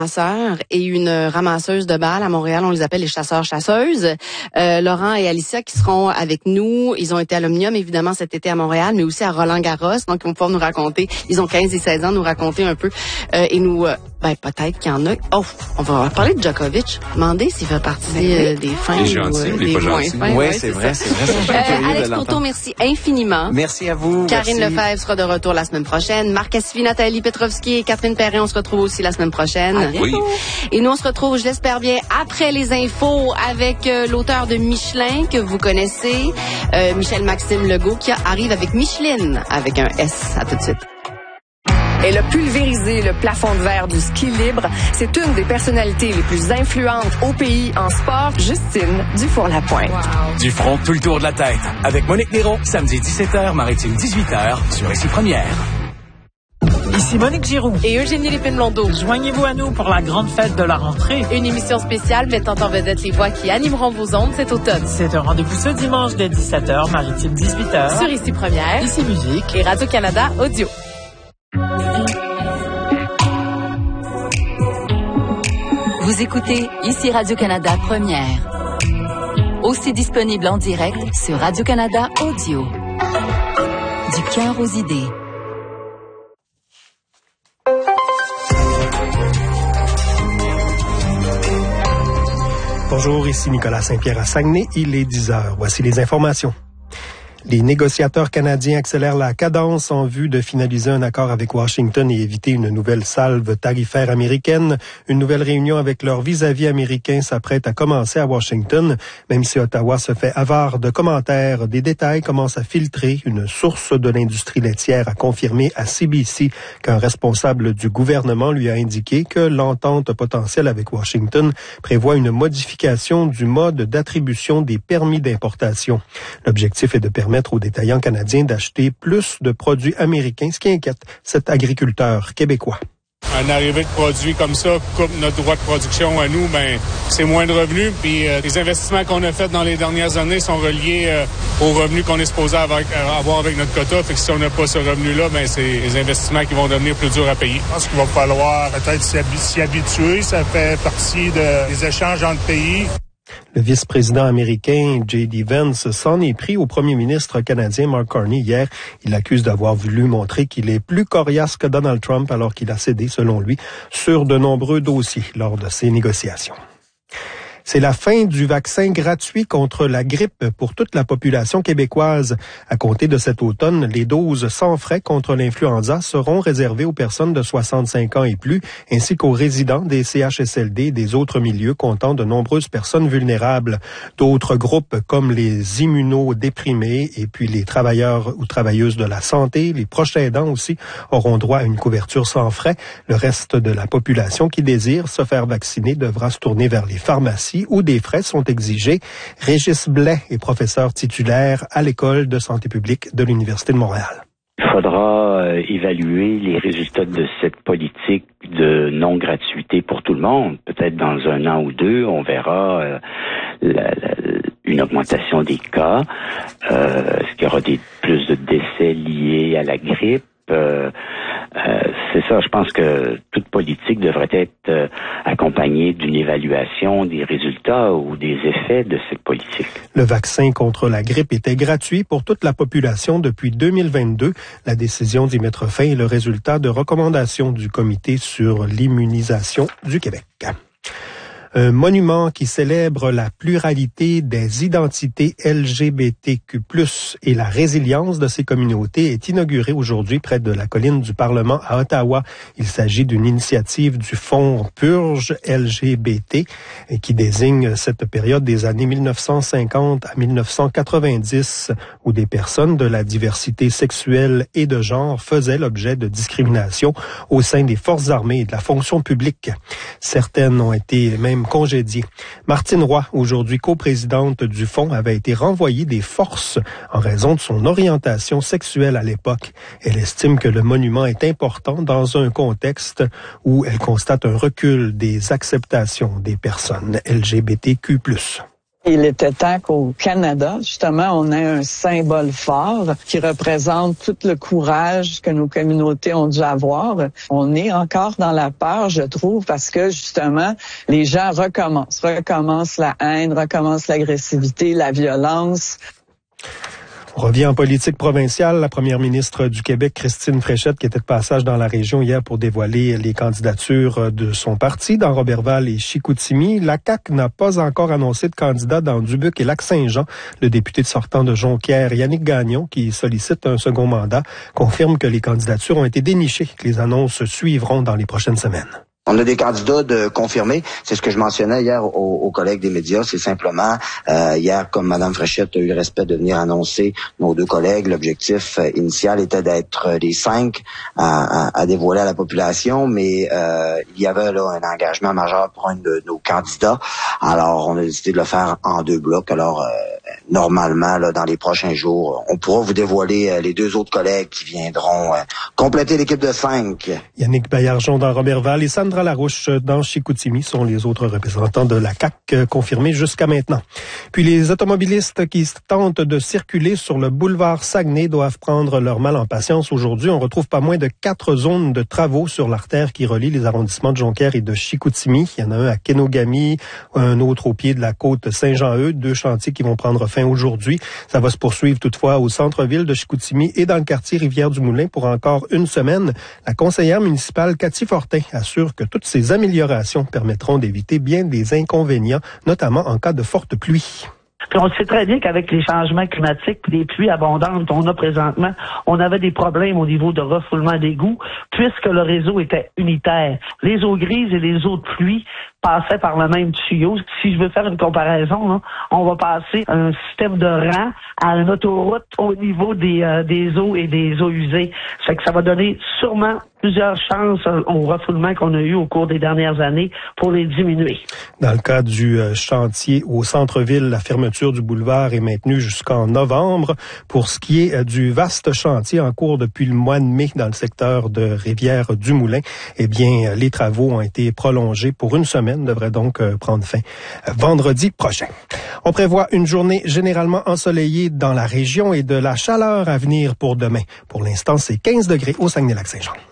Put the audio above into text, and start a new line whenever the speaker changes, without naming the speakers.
Ramasseur et une ramasseuse de balles à Montréal, on les appelle les chasseurs-chasseuses. Laurent et Alicia qui seront avec nous. Ils ont été à l'Omnium, évidemment, cet été à Montréal, mais aussi à Roland-Garros. Donc, ils vont pouvoir nous raconter. Ils ont 15 et 16 ans, nous raconter un peu. Et nous, peut-être qu'il y en a. Oh, on va parler de Djokovic. Demander s'il fait partie des fins ou des moins fins.
Oui, c'est vrai.
Alex Courteau, merci infiniment.
Merci à vous.
Karine Lefebvre sera de retour la semaine prochaine. Marc Cassivi, Nathalie Petrovski et Catherine Perrin, on se retrouve aussi la semaine prochaine.
Oui.
Et nous, on se retrouve, je l'espère bien, après les infos avec l'auteur de Michelin, que vous connaissez, Michel-Maxime Legault, qui arrive avec Micheline, avec un S. À tout de suite.
Elle a pulvérisé le plafond de verre du ski libre. C'est une des personnalités les plus influentes au pays en sport, Justine Dufour-Lapointe.
Wow. Du front tout le tour de la tête. Avec Monique Néron, samedi 17h, Maritime 18h, sur Ici Première.
Ici Monique Giroux
Et Eugénie Lépine-Blondeau.
Joignez-vous à nous pour la grande fête de la rentrée.
Une émission spéciale mettant en vedette les voix qui animeront vos ondes cet automne.
C'est un rendez-vous ce dimanche dès 17h, Maritime 18h.
Sur Ici Première.
Ici Musique.
Et Radio-Canada Audio.
Vous écoutez Ici Radio-Canada Première. Aussi disponible en direct sur Radio-Canada Audio. Du cœur aux idées.
Bonjour, ici Nicolas Saint-Pierre à Saguenay. Il est 10h. Voici les informations. Les négociateurs canadiens accélèrent la cadence en vue de finaliser un accord avec Washington et éviter une nouvelle salve tarifaire américaine. Une nouvelle réunion avec leurs vis-à-vis américains s'apprête à commencer à Washington. Même si Ottawa se fait avare de commentaires, des détails commencent à filtrer. Une source de l'industrie laitière a confirmé à CBC qu'un responsable du gouvernement lui a indiqué que l'entente potentielle avec Washington prévoit une modification du mode d'attribution des permis d'importation. L'objectif est de permettre aux détaillants canadiens d'acheter plus de produits américains, ce qui inquiète cet agriculteur québécois.
Un arrivée de produits comme ça coupe notre droit de production à nous, c'est moins de revenus. Puis les investissements qu'on a faits dans les dernières années sont reliés aux revenus qu'on est supposé avoir avec notre quota. Fait que si on n'a pas ce revenu-là, c'est les investissements qui vont devenir plus durs à payer.
Je pense qu'il va falloir peut-être s'y habituer. Ça fait partie des échanges entre pays.
Le vice-président américain J.D. Vance s'en est pris au premier ministre canadien Mark Carney hier. Il l'accuse d'avoir voulu montrer qu'il est plus coriace que Donald Trump alors qu'il a cédé, selon lui, sur de nombreux dossiers lors de ces négociations. C'est la fin du vaccin gratuit contre la grippe pour toute la population québécoise. À compter de cet automne, les doses sans frais contre l'influenza seront réservées aux personnes de 65 ans et plus, ainsi qu'aux résidents des CHSLD et des autres milieux comptant de nombreuses personnes vulnérables. D'autres groupes comme les immunodéprimés et puis les travailleurs ou travailleuses de la santé, les proches aidants aussi, auront droit à une couverture sans frais. Le reste de la population qui désire se faire vacciner devra se tourner vers les pharmacies où des frais sont exigés. Régis Blais est professeur titulaire à l'École de santé publique de l'Université de Montréal.
Il faudra évaluer les résultats de cette politique de non-gratuité pour tout le monde. Peut-être dans un an ou deux, on verra une augmentation des cas. Est-ce qu'il y aura plus de décès liés à la grippe? C'est ça, je pense que toute politique devrait être accompagnée d'une évaluation des résultats ou des effets de cette politique.
Le vaccin contre la grippe était gratuit pour toute la population depuis 2022. La décision d'y mettre fin est le résultat de recommandations du Comité sur l'immunisation du Québec. Un monument qui célèbre la pluralité des identités LGBTQ+, et la résilience de ces communautés est inauguré aujourd'hui près de la colline du Parlement à Ottawa. Il s'agit d'une initiative du Fonds Purge LGBT qui désigne cette période des années 1950 à 1990 où des personnes de la diversité sexuelle et de genre faisaient l'objet de discrimination au sein des forces armées et de la fonction publique. Certaines ont été même congédiée. Martine Roy, aujourd'hui coprésidente du fonds, avait été renvoyée des forces en raison de son orientation sexuelle à l'époque. Elle estime que le monument est important dans un contexte où elle constate un recul des acceptations des personnes LGBTQ+.
Il était temps qu'au Canada, justement, on ait un symbole fort qui représente tout le courage que nos communautés ont dû avoir. On est encore dans la peur, je trouve, parce que, justement, les gens recommencent la haine, recommencent l'agressivité, la violence.
On revient en politique provinciale. La première ministre du Québec, Christine Fréchette, qui était de passage dans la région hier pour dévoiler les candidatures de son parti dans Roberval et Chicoutimi. La CAQ n'a pas encore annoncé de candidat dans Dubuque et Lac-Saint-Jean. Le député sortant de Jonquière, Yannick Gagnon, qui sollicite un second mandat, confirme que les candidatures ont été dénichées, que les annonces suivront dans les prochaines semaines.
On a des candidats de confirmés. C'est ce que je mentionnais hier aux collègues des médias. C'est simplement, hier, comme Mme Fréchette a eu le respect de venir annoncer nos deux collègues, l'objectif initial était d'être les 5 à dévoiler à la population, mais il y avait là un engagement majeur pour un de nos candidats. Alors, on a décidé de le faire en 2 blocs. Alors, normalement, là, dans les prochains jours, on pourra vous dévoiler les 2 autres collègues qui viendront compléter l'équipe de 5.
Yannick Baillargeon dans Roberval et Sandra Larouche dans Chicoutimi sont les autres représentants de la CAQ confirmés jusqu'à maintenant. Puis les automobilistes qui tentent de circuler sur le boulevard Saguenay doivent prendre leur mal en patience aujourd'hui. On retrouve pas moins de 4 zones de travaux sur l'artère qui relie les arrondissements de Jonquière et de Chicoutimi. Il y en a un à Kenogami, un autre au pied de la côte Saint-Jean-Eudes, 2 chantiers qui vont prendre fin aujourd'hui. Ça va se poursuivre toutefois au centre-ville de Chicoutimi et dans le quartier Rivière-du-Moulin pour encore une semaine. La conseillère municipale Cathy Fortin assure que toutes ces améliorations permettront d'éviter bien des inconvénients, notamment en cas de forte pluie.
Puis on sait très bien qu'avec les changements climatiques et les pluies abondantes qu'on a présentement, on avait des problèmes au niveau de refoulement d'égouts, puisque le réseau était unitaire. Les eaux grises et les eaux de pluie passaient par le même tuyau. Si je veux faire une comparaison, là, on va passer un système de rang à une autoroute au niveau des eaux et des eaux usées. Ça fait que ça va donner sûrement plusieurs chances au refoulement qu'on a eu au cours des dernières années pour les diminuer.
Dans le cas du chantier au centre-ville, la fermeture du boulevard est maintenue jusqu'en novembre. Pour ce qui est du vaste chantier en cours depuis le mois de mai dans le secteur de Rivière-du-Moulin, eh bien, les travaux ont été prolongés pour une semaine, devraient donc prendre fin vendredi prochain. On prévoit une journée généralement ensoleillée dans la région et de la chaleur à venir pour demain. Pour l'instant, c'est 15 degrés au Saguenay-Lac-Saint-Jean.